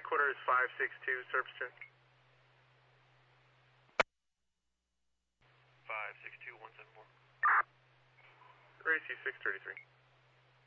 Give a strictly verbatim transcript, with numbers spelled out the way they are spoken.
headquarters five six two, Serpston. five six two one seven four. Racy six thirty-three.